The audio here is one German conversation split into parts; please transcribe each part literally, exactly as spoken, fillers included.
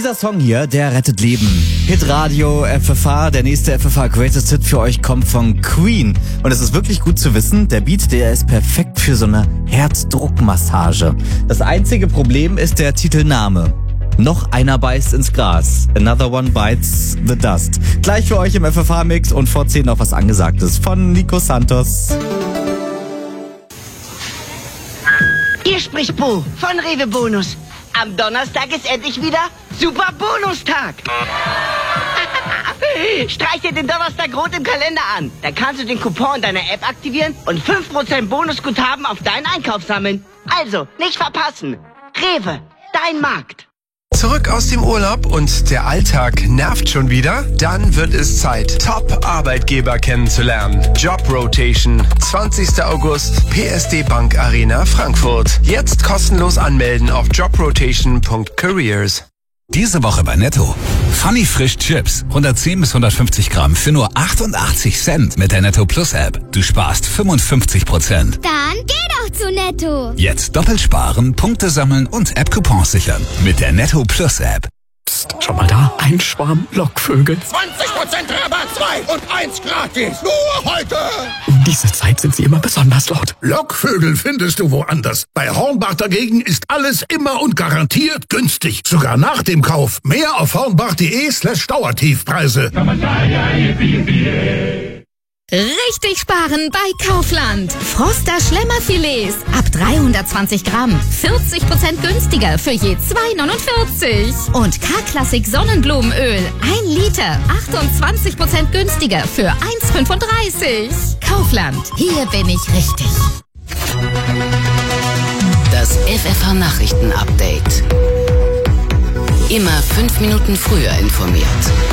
Dieser Song hier, der rettet Leben. Hitradio F F H, der nächste F F H Greatest Hit für euch kommt von Queen. Und es ist wirklich gut zu wissen, der Beat, der ist perfekt für so eine Herzdruckmassage. Das einzige Problem ist der Titelname. Noch einer beißt ins Gras. Another one bites the dust. Gleich für euch im F F H-Mix und vor zehn noch was Angesagtes von Nico Santos. Hier spricht Bo von Rewe Bonus. Am Donnerstag ist endlich wieder Super Bonustag. Streich dir den Donnerstag rot im Kalender an. Dann kannst du den Coupon deiner App aktivieren und fünf Prozent Bonusguthaben auf deinen Einkauf sammeln. Also, nicht verpassen. Rewe, dein Markt. Zurück aus dem Urlaub und der Alltag nervt schon wieder? Dann wird es Zeit, Top-Arbeitgeber kennenzulernen. Job Rotation, zwanzigster August, P S D Bank Arena Frankfurt. Jetzt kostenlos anmelden auf jobrotation punkt careers. Diese Woche bei Netto. Funny Frisch Chips. hundertzehn bis hundertfünfzig Gramm für nur achtundachtzig Cent mit der Netto Plus App. Du sparst fünfundfünfzig Prozent. Dann geh doch zu Netto. Jetzt doppelt sparen, Punkte sammeln und App-Coupons sichern. Mit der Netto Plus App. Psst, schon mal da? Ein Schwarm Lockvögel. zwanzig Prozent Rabatt, zwei und eins gratis. Nur heute. Um diese Zeit sind sie immer besonders laut. Lockvögel findest du woanders. Bei Hornbach dagegen ist alles immer und garantiert günstig. Sogar nach dem Kauf. Mehr auf hornbach.de slash Dauertiefpreise. Richtig sparen bei Kaufland. Froster Schlemmerfilets ab dreihundertzwanzig Gramm. vierzig Prozent günstiger für je zwei neunundvierzig. Und K-Klassik Sonnenblumenöl. ein Liter. achtundzwanzig Prozent günstiger für eins fünfunddreißig. Kaufland. Hier bin ich richtig. Das F F H Nachrichten Update. Immer fünf Minuten früher informiert.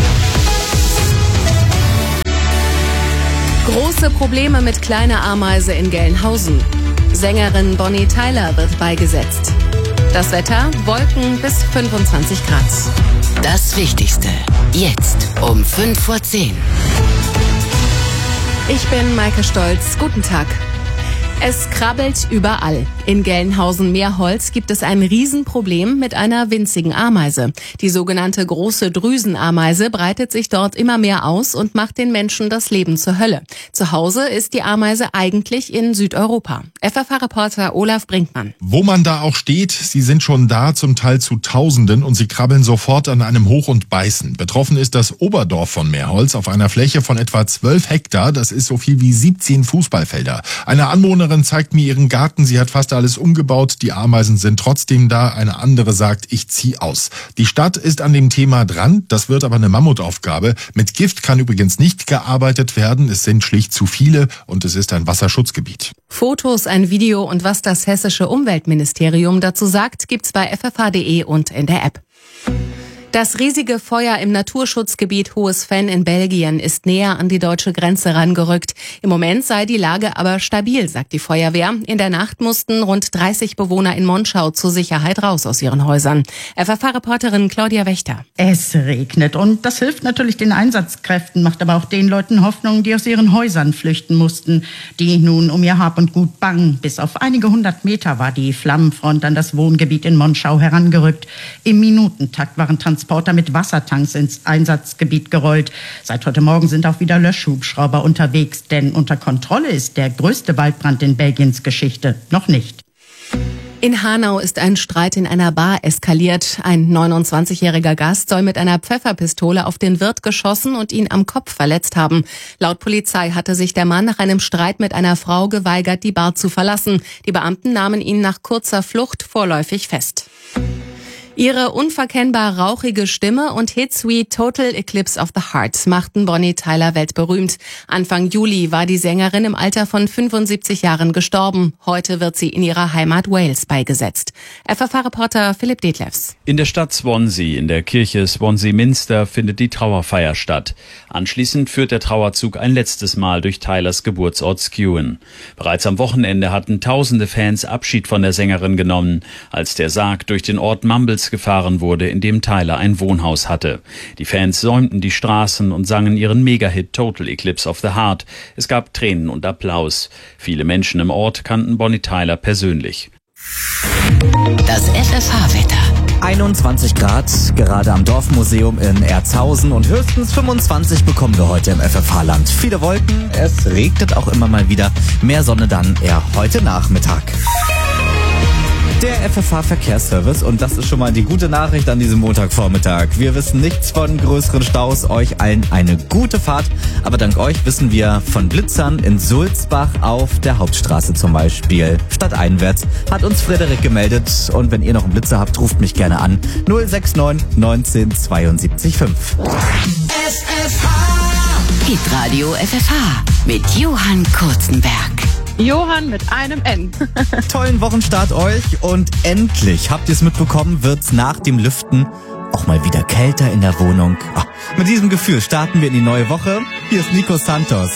Große Probleme mit kleiner Ameise in Gelnhausen. Sängerin Bonnie Tyler wird beigesetzt. Das Wetter, Wolken bis fünfundzwanzig Grad. Das Wichtigste, jetzt um fünf vor zehn. Ich bin Maike Stolz. Guten Tag. Es krabbelt überall. In Gelnhausen-Meerholz gibt es ein Riesenproblem mit einer winzigen Ameise. Die sogenannte große Drüsenameise breitet sich dort immer mehr aus und macht den Menschen das Leben zur Hölle. Zu Hause ist die Ameise eigentlich in Südeuropa. F F H-Reporter Olaf Brinkmann. Wo man da auch steht, sie sind schon da, zum Teil zu Tausenden, und sie krabbeln sofort an einem hoch und beißen. Betroffen ist das Oberdorf von Meerholz auf einer Fläche von etwa zwölf Hektar. Das ist so viel wie siebzehn Fußballfelder. Eine Anwohnerin zeigt mir ihren Garten, sie hat fast alles umgebaut, die Ameisen sind trotzdem da. Eine andere sagt, ich zieh aus. Die Stadt ist an dem Thema dran, das wird aber eine Mammutaufgabe. Mit Gift kann übrigens nicht gearbeitet werden, es sind schlicht zu viele und es ist ein Wasserschutzgebiet. Fotos, ein Video und was das hessische Umweltministerium dazu sagt, gibt's bei f f h punkt d e und in der App. Das riesige Feuer im Naturschutzgebiet Hohes Venn in Belgien ist näher an die deutsche Grenze rangerückt. Im Moment sei die Lage aber stabil, sagt die Feuerwehr. In der Nacht mussten rund dreißig Bewohner in Monschau zur Sicherheit raus aus ihren Häusern. F F H-Reporterin Claudia Wächter. Es regnet und das hilft natürlich den Einsatzkräften, macht aber auch den Leuten Hoffnung, die aus ihren Häusern flüchten mussten, die nun um ihr Hab und Gut bangen. Bis auf einige hundert Meter war die Flammenfront an das Wohngebiet in Monschau herangerückt. Im Minutentakt waren Transporter mit Wassertanks ins Einsatzgebiet gerollt. Seit heute Morgen sind auch wieder Löschhubschrauber unterwegs, denn unter Kontrolle ist der größte Waldbrand in Belgiens Geschichte noch nicht. In Hanau ist ein Streit in einer Bar eskaliert. Ein neunundzwanzigjähriger Gast soll mit einer Pfefferpistole auf den Wirt geschossen und ihn am Kopf verletzt haben. Laut Polizei hatte sich der Mann nach einem Streit mit einer Frau geweigert, die Bar zu verlassen. Die Beamten nahmen ihn nach kurzer Flucht vorläufig fest. Ihre unverkennbar rauchige Stimme und Hits wie Total Eclipse of the Heart machten Bonnie Tyler weltberühmt. Anfang Juli war die Sängerin im Alter von fünfundsiebzig Jahren gestorben. Heute wird sie in ihrer Heimat Wales beigesetzt. F F H-Reporter Philipp Detlefs. In der Stadt Swansea, in der Kirche Swansea Minster, findet die Trauerfeier statt. Anschließend führt der Trauerzug ein letztes Mal durch Tylers Geburtsort Skewen. Bereits am Wochenende hatten tausende Fans Abschied von der Sängerin genommen, als der Sarg durch den Ort Mumbles gefahren wurde, in dem Tyler ein Wohnhaus hatte. Die Fans säumten die Straßen und sangen ihren Megahit Total Eclipse of the Heart. Es gab Tränen und Applaus. Viele Menschen im Ort kannten Bonnie Tyler persönlich. Das F F H-Wetter. einundzwanzig Grad, gerade am Dorfmuseum in Erzhausen und höchstens fünfundzwanzig bekommen wir heute im F F H-Land. Viele Wolken, es regnet auch immer mal wieder, mehr Sonne dann eher heute Nachmittag. Der F F H-Verkehrsservice, und das ist schon mal die gute Nachricht an diesem Montagvormittag. Wir wissen nichts von größeren Staus, euch allen eine gute Fahrt, aber dank euch wissen wir von Blitzern in Sulzbach auf der Hauptstraße zum Beispiel. Stadteinwärts hat uns Frederik gemeldet, und wenn ihr noch einen Blitzer habt, ruft mich gerne an. null sechs neun neunzehn zweiundsiebzig fünf. F F H. Hitradio F F H mit Johann Kurzenberg. Johann mit einem N. Tollen Wochenstart euch, und endlich, habt ihr es mitbekommen, wird's nach dem Lüften auch mal wieder kälter in der Wohnung. Oh, mit diesem Gefühl starten wir in die neue Woche. Hier ist Nico Santos.